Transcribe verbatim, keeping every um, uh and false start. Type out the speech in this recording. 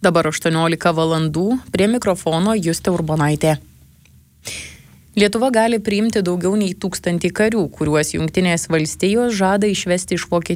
Dabar aštuoniolika valandų, prie mikrofono Justė Urbonaitė. Lietuva gali priimti daugiau nei tūkstantį karių, kuriuos Jungtinės valstijos žada išvesti iš Vokietijos.